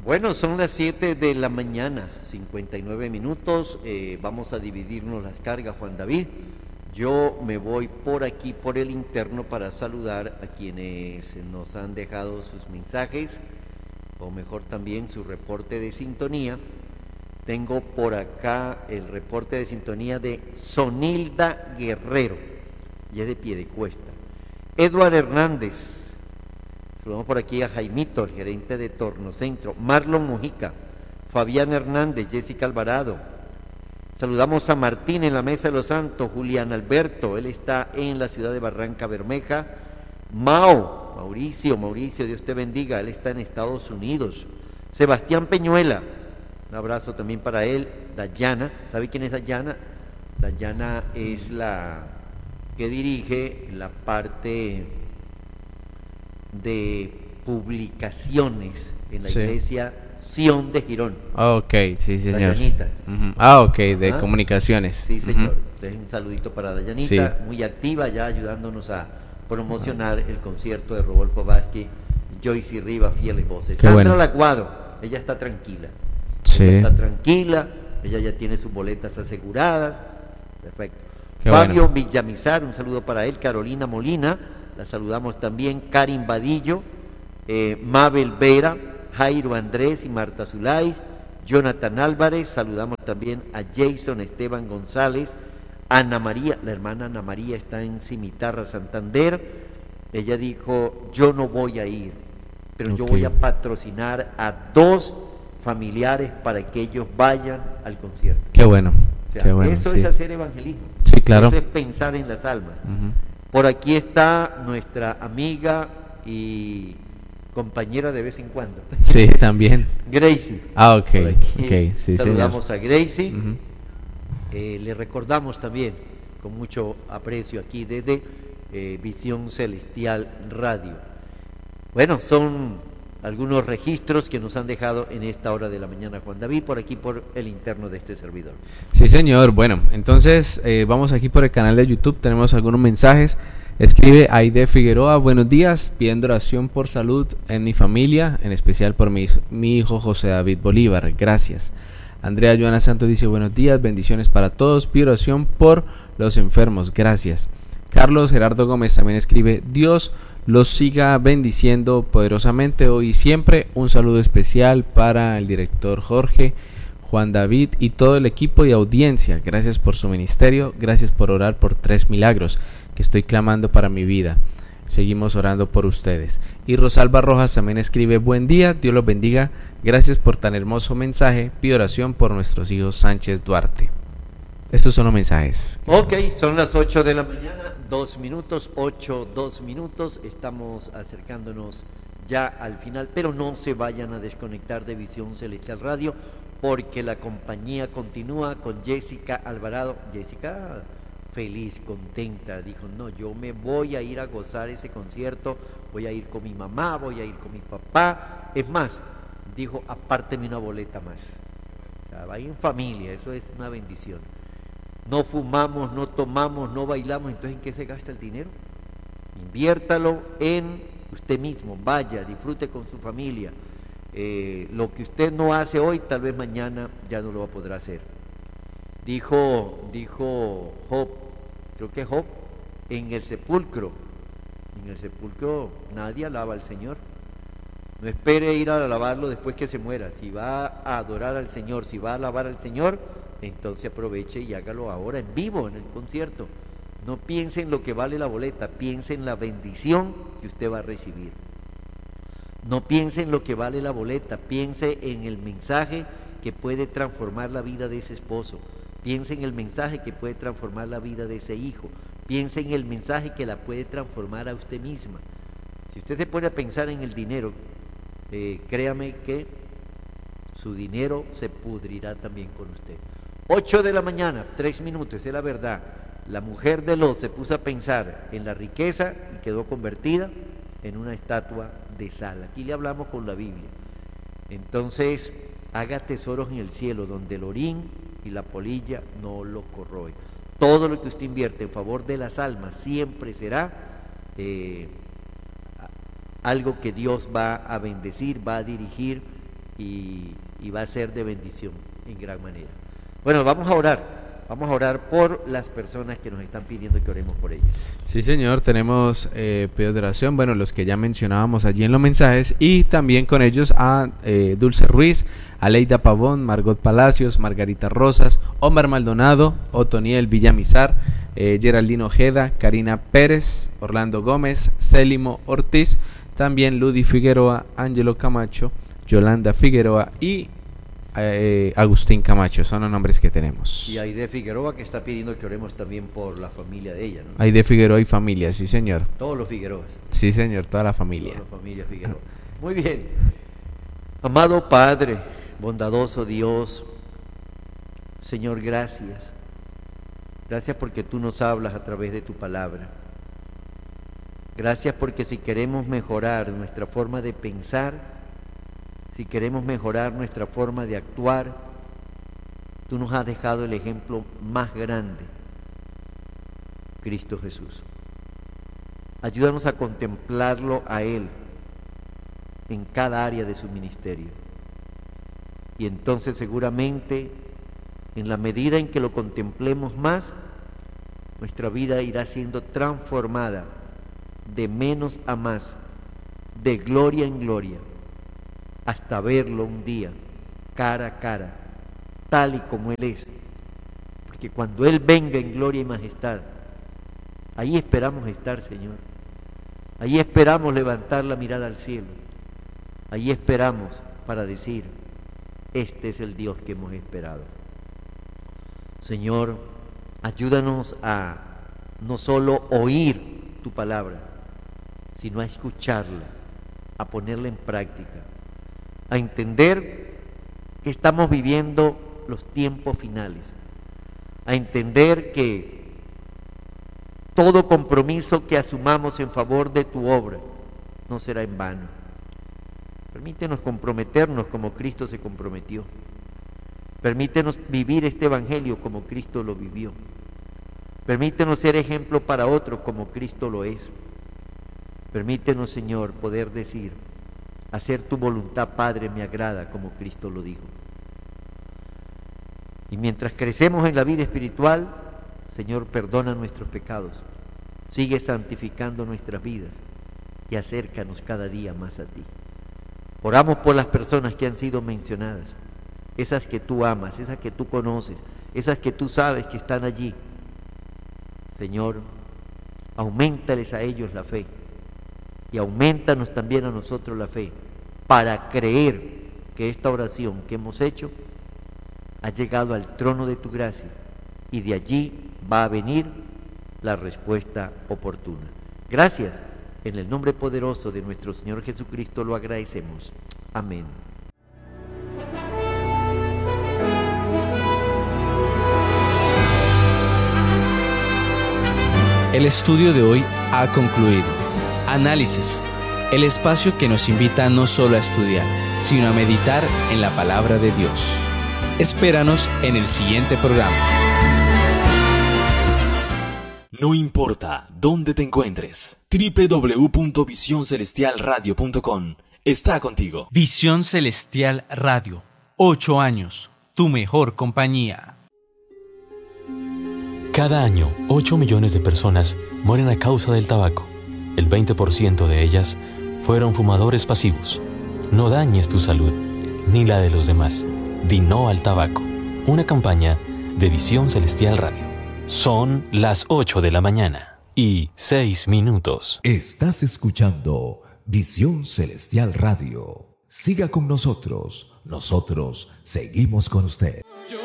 Bueno, son las 7 de la mañana, 59 minutos. Vamos a dividirnos las cargas, Juan David. Yo me voy por aquí, por el interno, para saludar a quienes nos han dejado sus mensajes, o mejor también su reporte de sintonía. Tengo por acá el reporte de sintonía de Sonilda Guerrero, y es de Piedecuesta. Edward Hernández. Saludamos por aquí a Jaimito, el gerente de Tornocentro. Marlon Mujica, Fabián Hernández, Jessica Alvarado. Saludamos a Martín en la Mesa de los Santos, Julián Alberto, él está en la ciudad de Barranca Bermeja. Mauricio, Dios te bendiga, él está en Estados Unidos. Sebastián Peñuela, un abrazo también para él. Dayana, ¿sabe quién es Dayana? Dayana es la que dirige la parte de publicaciones en la iglesia Sion de Girón. Ok, sí, señor. Dayanita. Ok, de comunicaciones. Sí, señor. Entonces, un saludito para Dayanita, muy activa ya ayudándonos a promocionar el concierto de Rodolfo Vázquez, Joyce Rivas, fieles voces. Sandra Laguado, ella está tranquila. Ella está tranquila, ella ya tiene sus boletas aseguradas. Perfecto. Fabio Villamizar, un saludo para él. Carolina Molina, la saludamos también. Karin Vadillo, Mabel Vera, Jairo Andrés y Marta Zulais, Jonathan Álvarez, saludamos también a Jason Esteban González, Ana María, la hermana Ana María está en Cimitarra, Santander. Ella dijo, yo no voy a ir, pero yo voy a patrocinar a 2 familiares para que ellos vayan al concierto. Qué bueno. O sea, eso es hacer evangelismo. Sí, claro. Eso es pensar en las almas. Por aquí está nuestra amiga y compañera de vez en cuando. Sí, también. Gracie. Ok, sí, saludamos a Gracie. Le recordamos también, con mucho aprecio aquí desde Visión Celestial Radio. Bueno, son algunos registros que nos han dejado en esta hora de la mañana, Juan David, por aquí por el interno de este servidor. Sí, señor. Bueno, entonces vamos aquí por el canal de YouTube, tenemos algunos mensajes. Escribe Aide Figueroa, buenos días, pidiendo oración por salud en mi familia, en especial por mi hijo José David Bolívar, gracias. Andrea Joana Santos dice, buenos días, bendiciones para todos, pido oración por los enfermos, gracias. Carlos Gerardo Gómez también escribe, Dios los siga bendiciendo poderosamente hoy y siempre. Un saludo especial para el director Jorge, Juan David y todo el equipo y audiencia, gracias por su ministerio, gracias por orar por 3 milagros que estoy clamando para mi vida. Seguimos orando por ustedes. Y Rosalba Rojas también escribe, buen día, Dios los bendiga, gracias por tan hermoso mensaje, pido oración por nuestros hijos Sánchez Duarte. Estos son los mensajes. Ok, son las 8 de la mañana, 2 minutos, 2 minutos, estamos acercándonos ya al final, pero no se vayan a desconectar de Visión Celestial Radio, porque la compañía continúa con Jessica Alvarado. Jessica, feliz, contenta, dijo, no, yo me voy a ir a gozar ese concierto, voy a ir con mi mamá, voy a ir con mi papá, es más, dijo, apárteme una boleta más. O sea, va en familia, eso es una bendición. No fumamos, no tomamos, no bailamos, entonces ¿en qué se gasta el dinero? Inviértalo en usted mismo, vaya, disfrute con su familia. Lo que usted no hace hoy, tal vez mañana ya no lo va a poder hacer. Dijo Job, creo que Job, en el sepulcro nadie alaba al Señor. No espere ir a alabarlo después que se muera. Si va a adorar al Señor, si va a alabar al Señor, entonces aproveche y hágalo ahora en vivo, en el concierto. No piense en lo que vale la boleta, piense en la bendición que usted va a recibir. No piense en lo que vale la boleta, piense en el mensaje que puede transformar la vida de ese esposo. Piense en el mensaje que puede transformar la vida de ese hijo. Piense en el mensaje que la puede transformar a usted misma. Si usted se pone a pensar en el dinero, créame que su dinero se pudrirá también con usted. 8 de la mañana, 3 minutos, es la verdad. La mujer de Lot se puso a pensar en la riqueza y quedó convertida en una estatua de sal. Aquí le hablamos con la Biblia. Entonces, haga tesoros en el cielo, donde el orín y la polilla no lo corroe. Todo lo que usted invierte en favor de las almas siempre será algo que Dios va a bendecir, va a dirigir y va a ser de bendición en gran manera. Bueno, vamos a orar por las personas que nos están pidiendo que oremos por ellas. Sí, señor, tenemos pedidos de oración, bueno, los que ya mencionábamos allí en los mensajes, y también con ellos a Dulce Ruiz, Aleida Pavón, Margot Palacios, Margarita Rosas, Omar Maldonado, Otoniel Villamizar, Geraldino Ojeda, Karina Pérez, Orlando Gómez, Célimo Ortiz, también Ludi Figueroa, Ángelo Camacho, Yolanda Figueroa y Agustín Camacho. Son los nombres que tenemos. Y Aide Figueroa, que está pidiendo que oremos también por la familia de ella, ¿no? Aide Figueroa y familia, sí, señor. Todos los Figueroas. Sí, señor, toda la familia. Toda la familia Figueroa. Muy bien. Amado Padre, bondadoso Dios, Señor, gracias. Gracias porque tú nos hablas a través de tu palabra. Gracias porque si queremos mejorar nuestra forma de pensar, si queremos mejorar nuestra forma de actuar, tú nos has dejado el ejemplo más grande, Cristo Jesús. Ayúdanos a contemplarlo a Él en cada área de su ministerio. Y entonces seguramente, en la medida en que lo contemplemos más, nuestra vida irá siendo transformada de menos a más, de gloria en gloria, hasta verlo un día, cara a cara, tal y como Él es. Porque cuando Él venga en gloria y majestad, ahí esperamos estar, Señor. Ahí esperamos levantar la mirada al cielo. Ahí esperamos para decir, este es el Dios que hemos esperado. Señor, ayúdanos a no solo oír tu palabra, sino a escucharla, a ponerla en práctica, a entender que estamos viviendo los tiempos finales, a entender que todo compromiso que asumamos en favor de tu obra no será en vano. Permítenos comprometernos como Cristo se comprometió. Permítenos vivir este evangelio como Cristo lo vivió. Permítenos ser ejemplo para otros como Cristo lo es. Permítenos, Señor, poder decir, hacer tu voluntad, Padre, me agrada, como Cristo lo dijo. Y mientras crecemos en la vida espiritual, Señor, perdona nuestros pecados, sigue santificando nuestras vidas y acércanos cada día más a ti. Oramos por las personas que han sido mencionadas, esas que tú amas, esas que tú conoces, esas que tú sabes que están allí. Señor, auméntales a ellos la fe y aumentanos también a nosotros la fe para creer que esta oración que hemos hecho ha llegado al trono de tu gracia y de allí va a venir la respuesta oportuna. Gracias, en el nombre poderoso de nuestro Señor Jesucristo lo agradecemos. Amén. El estudio de hoy ha concluido. Análisis, el espacio que nos invita no solo a estudiar, sino a meditar en la palabra de Dios. Espéranos en el siguiente programa. No importa dónde te encuentres, www.visioncelestialradio.com está contigo. Visión Celestial Radio, 8 años, tu mejor compañía. Cada año, 8 millones de personas mueren a causa del tabaco. El 20% de ellas fueron fumadores pasivos. No dañes tu salud, ni la de los demás. Di no al tabaco. Una campaña de Visión Celestial Radio. Son las 8 de la mañana y 6 minutos. Estás escuchando Visión Celestial Radio. Siga con nosotros. Nosotros seguimos con usted.